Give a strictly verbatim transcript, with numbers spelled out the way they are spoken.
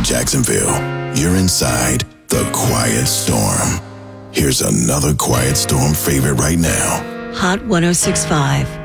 Jacksonville. You're inside The Quiet Storm. Here's another Quiet Storm favorite right now. Hot one oh six point five.